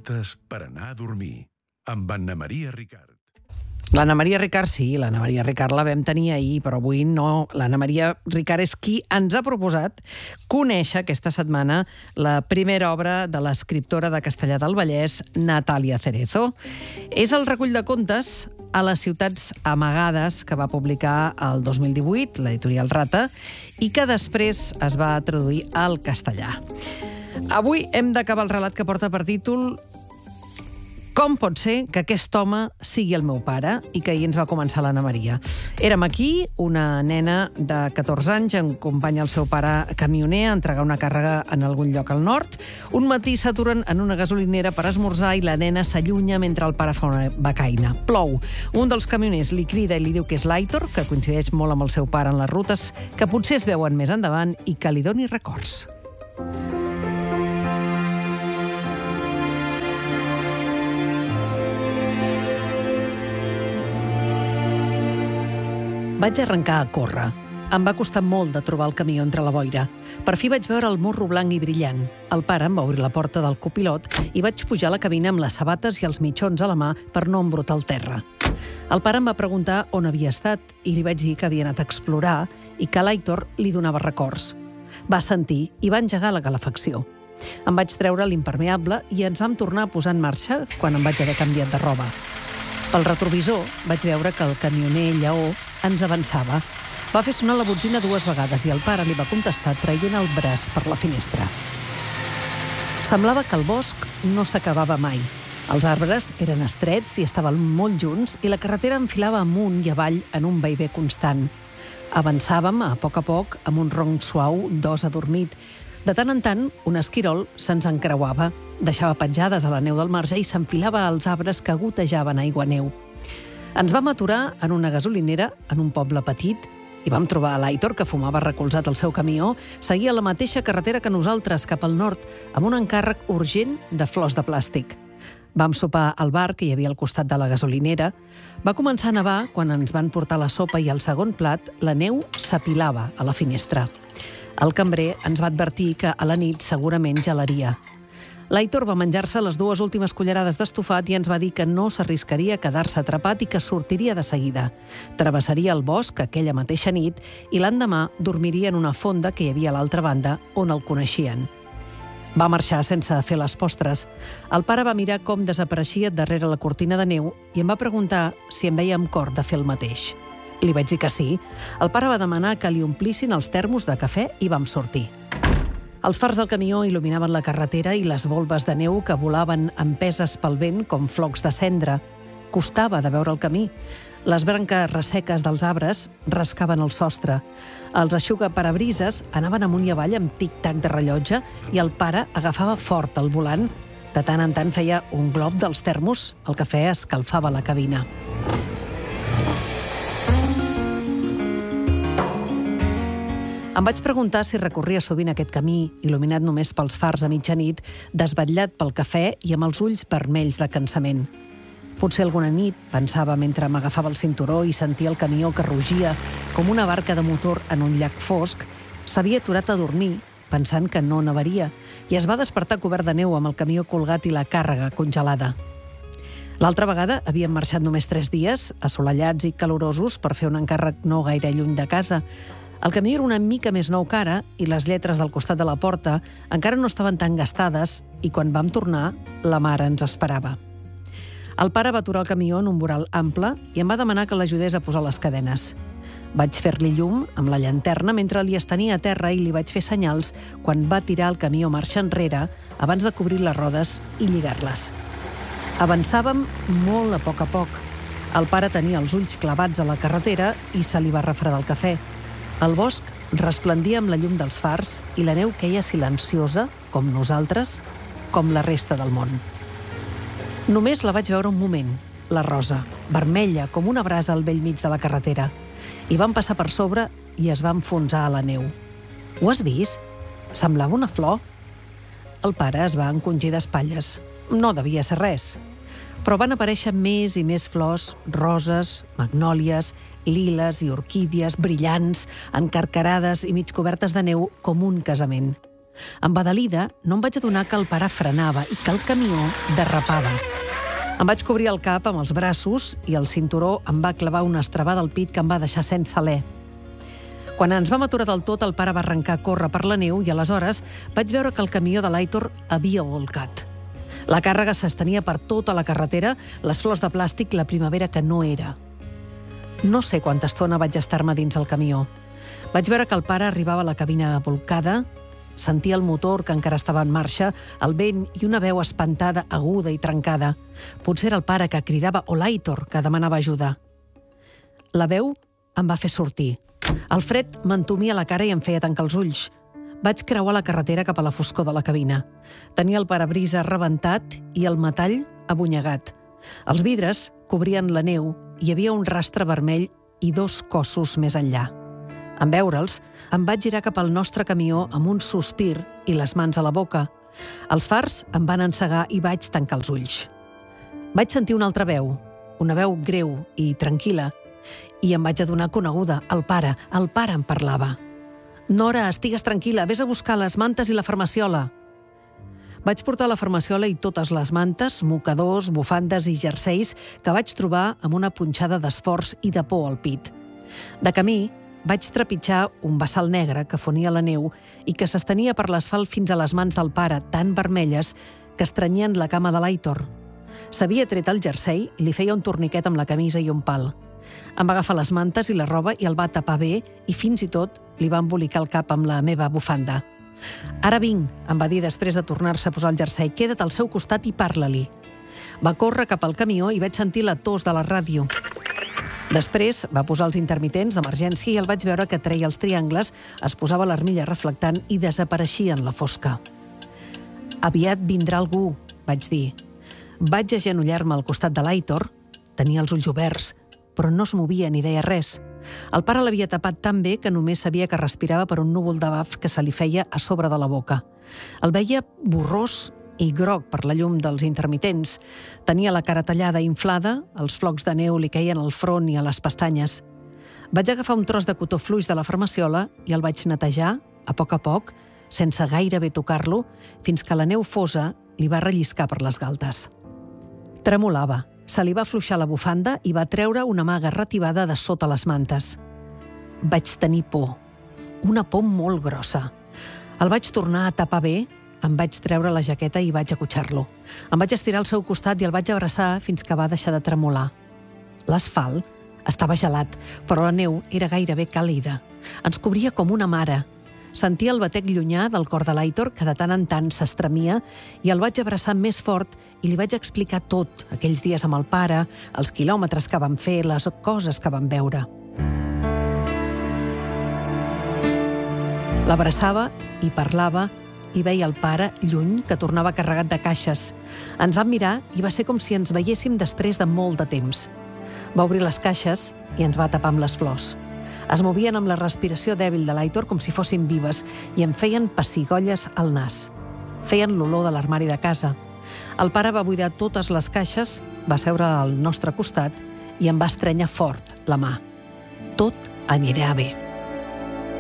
Contes per anar a dormir, amb Anna Maria Ricard. L'Anna Maria Ricard, sí, l'Anna Maria Ricard la vam tenir ahir, però avui no. L'Anna Maria Ricard és qui ens ha proposat conèixer aquesta setmana la primera obra de l'escriptora de Castellar del Vallès, Natàlia Cerezo. És el recull de contes a les ciutats amagades que va publicar el 2018, l'editorial Rata, i que després es va traduir al castellà. Avui hem d'acabar el relat que porta per títol Com pot ser que aquest home sigui el meu pare, i que ahir ens va començar l'Anna Maria. Érem aquí, una nena de 14 anys acompanya el seu pare camioner a entregar una càrrega en algun lloc al nord. Un matí s'aturen en una gasolinera per esmorzar i la nena s'allunya mentre el pare fa una becaina. Plou. Un dels camioners li crida i li diu que és l'Aitor, que coincideix molt amb el seu pare en les rutes, que potser es veuen més endavant i que li doni records. Vaig arrencar a córrer. Em va costar molt de trobar el camió entre la boira. Per fi vaig veure el morro blanc i brillant. El pare em va obrir la porta del copilot i vaig pujar a la cabina amb les sabates i els mitjons a la mà per no embrutar el terra. El pare em va preguntar on havia estat i li vaig dir que havia anat a explorar i que l'Aitor li donava records. Va sentir i va engegar la calefacció. Em vaig treure l'impermeable i ens vam tornar a posar en marxa quan em vaig haver canviat de roba. Pel retrovisor vaig veure que el camioner lleó ens avançava. Va fer sonar la botzina 2 vegades i el pare li va contestar traient el braç per la finestra. Semblava que el bosc no s'acabava mai. Els arbres eren estrets i estaven molt junts i la carretera enfilava amunt i avall en un vaivé constant. Avançàvem a poc amb un ronc suau d'os adormit. De tant en tant, un esquirol se'ns encreuava, deixava petjades a la neu del marge i s'enfilava als arbres que gotejaven aigua-neu. Ens vam aturar en una gasolinera en un poble petit i vam trobar l'Aitor, que fumava recolzat al seu camió, seguia la mateixa carretera que nosaltres, cap al nord, amb un encàrrec urgent de flors de plàstic. Vam sopar al bar que hi havia al costat de la gasolinera. Va començar a nevar quan ens van portar la sopa i al segon plat la neu s'apilava a la finestra. El cambrer ens va advertir que a la nit segurament gelaria. L'Aitor va menjar-se les 2 últimes cullerades d'estofat i ens va dir que no s'arriscaria a quedar-se atrapat i que sortiria de seguida. Travessaria el bosc aquella mateixa nit i l'endemà dormiria en una fonda que hi havia a l'altra banda on el coneixien. Va marxar sense fer les postres. El pare va mirar com desapareixia darrere la cortina de neu i em va preguntar si em veia amb cor de fer el mateix. Li vaig dir que sí. El pare va demanar que li omplissin els termos de cafè i vam sortir. Els fars del camió il·luminaven la carretera i les volves de neu que volaven empeses pel vent com flocs de cendra. Costava de veure el camí. Les branques resseques dels arbres rascaven el sostre. Els eixugaparabrises anaven amunt i avall amb tic-tac de rellotge i el pare agafava fort el volant. De tant en tant feia un glob dels termos. El cafè escalfava la cabina. Em vaig preguntar si recorria sovint aquest camí, il·luminat només pels fars a mitjanit, desvetllat pel cafè i amb els ulls vermells de cansament. Potser alguna nit, pensava mentre m'agafava el cinturó i sentia el camió que rugia com una barca de motor en un llac fosc, s'havia aturat a dormir, pensant que no nevaria, i es va despertar cobert de neu amb el camió colgat i la càrrega congelada. L'altra vegada havíem marxat només 3 dies, assolellats i calorosos, per fer un encàrrec no gaire lluny de casa. El camí era una mica més nou que ara i les lletres del costat de la porta encara no estaven tan gastades i quan vam tornar, la mare ens esperava. El pare va aturar el camió en un voral ample i em va demanar que l'ajudés a posar les cadenes. Vaig fer-li llum amb la llanterna mentre li estenia a terra i li vaig fer senyals quan va tirar el camió marxa enrere abans de cobrir les rodes i lligar-les. Avançàvem molt a poc. El pare tenia els ulls clavats a la carretera i se li va refredar el cafè. El bosc resplendia amb la llum dels fars i la neu queia silenciosa, com nosaltres, com la resta del món. Només la vaig veure un moment, la Rosa, vermella com una brasa al bell mig de la carretera. I vam passar per sobre i es va enfonsar a la neu. Ho has vist? Semblava una flor. El pare es va encongir d'espatlles. No devia ser res. Però van aparèixer més i més flors, roses, magnòlies, liles i orquídies brillants, encarcarades i mig cobertes de neu com un casament. Embadalida, no em vaig adonar que el pare frenava i que el camió derrapava. Em vaig cobrir el cap amb els braços i el cinturó em va clavar una estrabada al pit que em va deixar sense alè. Quan ens vam aturar del tot, el pare va arrencar a córrer per la neu i aleshores vaig veure que el camió de l'Aitor havia volcat. La càrrega s'estenia per tota la carretera, les flors de plàstic, la primavera que no era. No sé quanta estona vaig estar-me dins el camió. Vaig veure que el pare arribava a la cabina volcada, sentia el motor que encara estava en marxa, el vent i una veu espantada, aguda i trencada. Potser era el pare que cridava o l'Aitor que demanava ajuda. La veu em va fer sortir. El fred m'entumia la cara i em feia tancar els ulls. Vaig creuar la carretera cap a la foscor de la cabina. Tenia el parabrisa rebentat i el metall abonyegat. Els vidres cobrien la neu i hi havia un rastre vermell i 2 cossos més enllà. En veure'ls, em vaig girar cap al nostre camió amb un sospir i les mans a la boca. Els fars em van encegar i vaig tancar els ulls. Vaig sentir una altra veu, una veu greu i tranquil·la, i em vaig adonar coneguda. El pare em parlava. «Nora, estigues tranquil·la, vés a buscar les mantes i la farmaciola». Vaig portar la farmaciola i totes les mantes, mocadors, bufandes i jerseis que vaig trobar amb una punxada d'esforç i de por al pit. De camí, vaig trepitjar un bassal negre que fonia la neu i que s'estenia per l'asfalt fins a les mans del pare, tan vermelles que estrenyien la cama de l'Aitor. S'havia tret el jersei i li feia un torniquet amb la camisa i un pal. Em va agafar les mantes i la roba i el va tapar bé i fins i tot li va embolicar el cap amb la meva bufanda. «Ara vinc», em va dir després de tornar-se a posar el jersei. «Queda't al seu costat i parla-li». Va córrer cap al camió i vaig sentir la tos de la ràdio. Després va posar els intermitents d'emergència i el vaig veure que treia els triangles, es posava l'armilla reflectant i desapareixia en la fosca. «Aviat vindrà algú», vaig dir. Vaig agenollar-me al costat de l'Aitor. Tenia els ulls oberts, però no es movia ni deia res. El pare l'havia tapat tan bé que només sabia que respirava per un núvol de baf que se li feia a sobre de la boca. El veia borrós i groc per la llum dels intermitents. Tenia la cara tallada i inflada, els flocs de neu li queien al front i a les pestanyes. Vaig agafar un tros de cotó fluix de la farmaciola i el vaig netejar, a poc, sense gairebé tocar-lo, fins que la neu fosa li va relliscar per les galtes. Tremolava. Se li va afluixar la bufanda i va treure una mà garrativada de sota les mantes. Vaig tenir por. Una por molt grossa. El vaig tornar a tapar bé, em vaig treure la jaqueta i vaig acotxar-lo. Em vaig estirar al seu costat i el vaig abraçar fins que va deixar de tremolar. L'asfalt estava gelat, però la neu era gairebé càlida. Ens cobria com una mare. Sentia el batec llunyà del cor de l'Aitor, que de tant en tant s'estremia, i el vaig abraçar més fort i li vaig explicar tot, aquells dies amb el pare, els quilòmetres que vam fer, les coses que vam veure. L'abraçava i parlava i veia el pare lluny, que tornava carregat de caixes. Ens vam mirar i va ser com si ens veiéssim després de molt de temps. Va obrir les caixes i ens va tapar amb les flors. Es movien amb la respiració dèbil de l'Aitor com si fossin vives i em feien pessigolles al nas. Feien l'olor de l'armari de casa. El pare va buidar totes les caixes, va seure al nostre costat i em va estrènyer fort la mà. Tot anirà bé.